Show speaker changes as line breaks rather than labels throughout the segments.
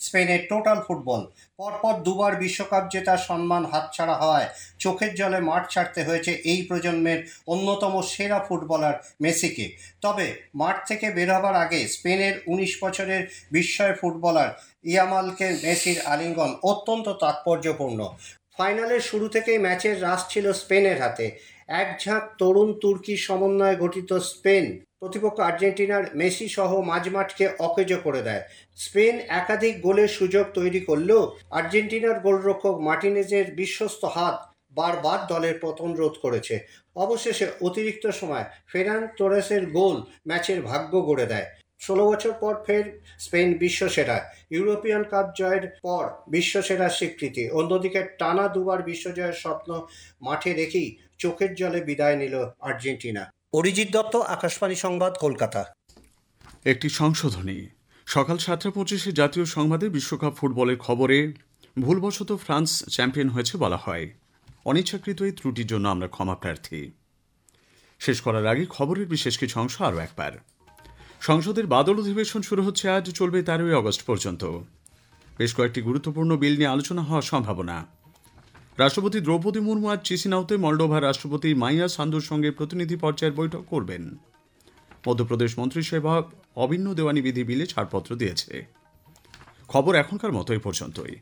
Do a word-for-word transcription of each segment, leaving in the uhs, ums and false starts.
স্পেনের total football. পরপর দুবার বিশ্বকাপ জেতার সম্মান হাতছাড়া হওয়ায় চোখের জলে মাঠ ছাড়তে হয়েছে এই প্রজন্মের অন্যতম সেরা ফুটবলার মেসিকে। তবে মাঠ থেকে বের হবার আগে স্পেনের উনিশ বছরের বিস্ময় ফুটবলার ইয়ামালকে মেসির আলিঙ্গন অত্যন্ত তাৎপর্যপূর্ণ। ফাইনালের শুরু থেকেই ম্যাচের রাশ ছিল স্পেনের হাতে। এক ঝাঁক তরুণ তুর্কি সমন্বয়ে গঠিত স্পেন প্রতিপক্ষ আর্জেন্টিনার মেসি সহ মাঝমাঠকে অকেজো করে দেয়। স্পেন একাধিক গোলের সুযোগ তৈরি করলেও আর্জেন্টিনার গোলরক্ষক মার্টিনেজের বিশ্বস্ত হাত বারবার দলের পতন রোধ করেছে। অবশেষে অতিরিক্ত সময় ফেরান তোরেসের গোল ম্যাচের ভাগ্য গড়ে দেয়। ষোলো বছর পর ফের স্পেন বিশ্বসেরা। ইউরোপিয়ান কাপ জয়ের পর বিশ্বসেরার স্বীকৃতি। অন্যদিকে টানা দুবার বিশ্বজয়ের স্বপ্ন মাঠে রেখেই চোখের জলে বিদায় নিল আর্জেন্টিনা। অরিজিৎ দত্ত, আকাশবাণী সংবাদ, কলকাতা।
একটি সংশোধনী। সকাল সাতটা পঁচিশে জাতীয় সংবাদে বিশ্বকাপ ফুটবলের খবরে ভুলবশত ফ্রান্স চ্যাম্পিয়ন হয়েছে বলা হয়। অনিচ্ছাকৃত এই ত্রুটির জন্য আমরা ক্ষমা প্রার্থী। শেষ করার আগে খবরের বিশেষ কিছু অংশ আরও একবার। সংসদের বাদল অধিবেশন শুরু হচ্ছে আজ, চলবে তেরোই আগস্ট পর্যন্ত। বেশ কয়েকটি গুরুত্বপূর্ণ বিল নিয়ে আলোচনা হওয়ার সম্ভাবনা। রাষ্ট্রপতি দ্রৌপদী মুর্মু আজ চিসিনাউতে মলডোভার রাষ্ট্রপতি মাইয়া সান্দুর সঙ্গে প্রতিনিধি পর্যায়ের বৈঠক করবেন। মধ্যপ্রদেশ মন্ত্রিসভা অভিন্ন দেওয়ানি বিধি বিলে ছাড়পত্র দিয়েছে। খবর এখনকার মতো এই পর্যন্তই।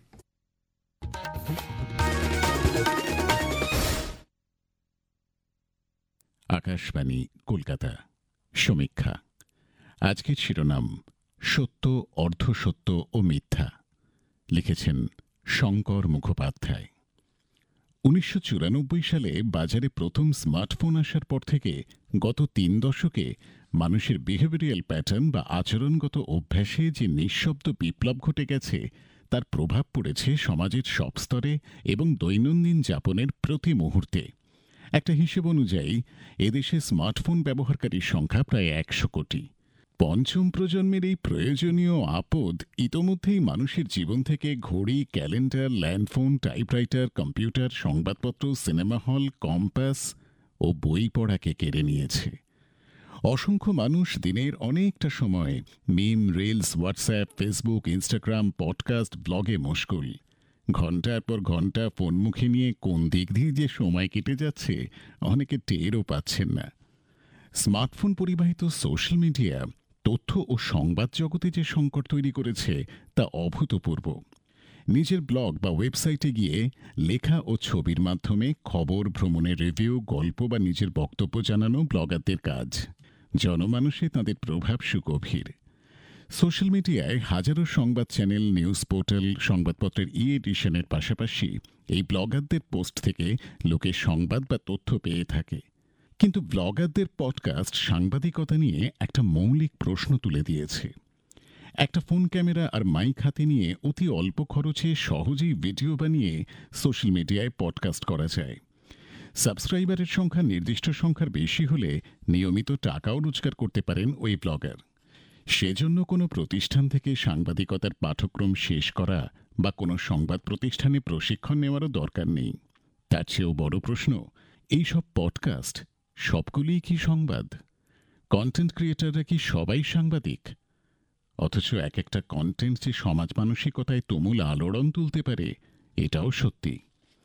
আকাশবাণী কলকাতা। সমীক্ষা। আজকের শিরোনাম সত্য, অর্ধসত্য ও মিথ্যা। লিখেছেন শঙ্কর মুখোপাধ্যায়। উনিশশো চুরানব্বই সালে বাজারে প্রথম স্মার্টফোন আসার পর থেকে গত তিন দশকে মানুষের বিহেভিয়ারাল প্যাটার্ন বা আচরণগত অভ্যাসে যে নিঃশব্দ বিপ্লব ঘটে গেছে তার প্রভাব পড়েছে সমাজের সব স্তরে এবং দৈনন্দিন যাপনের প্রতি মুহূর্তে। একটা হিসেব অনুযায়ী এদেশে স্মার্টফোন ব্যবহারকারীর সংখ্যা প্রায় একশো কোটি। পঞ্চম প্রজন্মের এই প্রয়োজনীয় আপদ ইতোমধ্যেই মানুষের জীবন থেকে ঘড়ি, ক্যালেন্ডার, ল্যান্ডফোন, টাইপরাইটার, কম্পিউটার, সংবাদপত্র, সিনেমা হল, কম্পাস ও বই পড়াকে কেড়ে নিয়েছে। অসংখ্য মানুষ দিনের অনেকটা সময় মিম, reels, WhatsApp, Facebook, Instagram, podcast, ব্লগে মশগুল। ঘন্টার পর ঘন্টা ফোন মুখে নিয়ে কোন দিক দিয়ে যে সময় কেটে যাচ্ছে অনেকে টেরও পাচ্ছেন না। স্মার্টফোন পরিবাহিত সোশ্যাল মিডিয়া তথ্য ও সংবাদ জগতে যে সংকট তৈরি করেছে তা অভূতপূর্ব। নিজের ব্লগ বা ওয়েবসাইটে গিয়ে লেখা ও ছবির মাধ্যমে খবর, ভ্রমণের রিভিউ, গল্প বা নিজের বক্তব্য জানানো ব্লগারদের কাজ। জনমানসে তাঁদের প্রভাব সুগভীর। সোশ্যাল মিডিয়ায় হাজারো সংবাদ চ্যানেল, নিউজ পোর্টাল, সংবাদপত্রের ই এডিশনের পাশাপাশি এই ব্লগারদের পোস্ট থেকে লোকে সংবাদ বা তথ্য পেয়ে থাকে। কিন্তু ব্লগারদের পডকাস্ট সাংবাদিকতা নিয়ে একটা মৌলিক প্রশ্ন তুলে দিয়েছে। একটা ফোন ক্যামেরা আর মাইক হাতে নিয়ে অতি অল্প খরচে সহজেই ভিডিও বানিয়ে সোশ্যাল মিডিয়ায় পডকাস্ট করা যায়। সাবস্ক্রাইবারের সংখ্যা নির্দিষ্ট সংখ্যার বেশি হলে নিয়মিত টাকাও রোজগার করতে পারেন ওই ব্লগার। সেজন্য কোনো প্রতিষ্ঠান থেকে সাংবাদিকতার পাঠক্রম শেষ করা বা কোনো সংবাদ প্রতিষ্ঠানে প্রশিক্ষণ নেওয়ারও দরকার নেই। তার চেয়েও বড় প্রশ্ন, এই সব পডকাস্ট সবগুলিই কি সংবাদ? কন্টেন্ট ক্রিয়েটাররা কি সবাই সাংবাদিক? অথচ এক একটা কন্টেন্ট যে সমাজ মানসিকতায় তুমুল আলোড়ন তুলতে পারে এটাও সত্যি।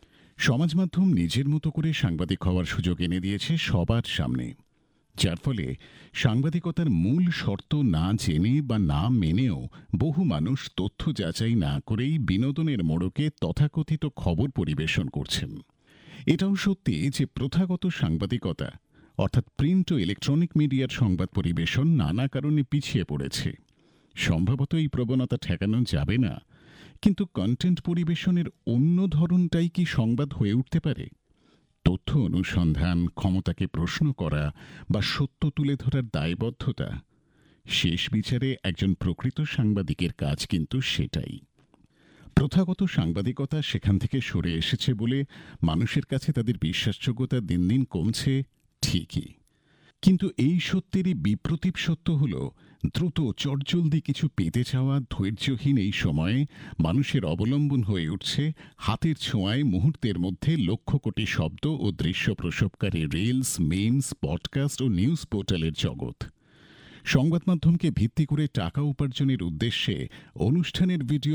সমাজ মাধ্যম নিজের মতো করে সাংবাদিক হওয়ার সুযোগ এনে দিয়েছে সবার সামনে, যার ফলে সাংবাদিকতার মূল শর্ত না জেনে বা না মেনেও বহু মানুষ তথ্য যাচাই না করেই বিনোদনের মোড়কে তথাকথিত খবর পরিবেশন করছেন। এটাও সত্যি যে প্রথাগত সাংবাদিকতা অর্থাৎ প্রিন্ট ও ইলেকট্রনিক মিডিয়ার সংবাদ পরিবেশন নানা কারণে পিছিয়ে পড়েছে। সম্ভবত এই প্রবণতা ঠেকানো যাবে না, কিন্তু কন্টেন্ট পরিবেশনের অন্য ধরনটাই কি সংবাদ হয়ে উঠতে পারে? তথ্য অনুসন্ধান, ক্ষমতাকে প্রশ্ন করা বা সত্য তুলে ধরার দায়বদ্ধতা, শেষ বিচারে একজন প্রকৃত সাংবাদিকের কাজ কিন্তু সেটাই। প্রথাগত সাংবাদিকতা সেখান থেকে সরে এসেছে বলে মানুষের কাছে তাদের বিশ্বাসযোগ্যতা দিন দিন কমছে, ঠিকই। কিন্তু এই সত্যেরই বিপ্রতীপ সত্য হল, দ্রুত চটজলদি কিছু পেতে চাওয়া ধৈর্যহীন এই সময়ে মানুষের অবলম্বন হয়ে উঠছে হাতের ছোঁয়ায় মুহূর্তের মধ্যে লক্ষ কোটি শব্দ ও দৃশ্য প্রসবকারী রিলস, মিমস, পডকাস্ট ও নিউজ পোর্টালের জগৎ। সংবাদ মাধ্যমকে ভিত্তি করে টাকা উপার্জনের উদ্দেশ্যে অনুষ্ঠানের ভিডিও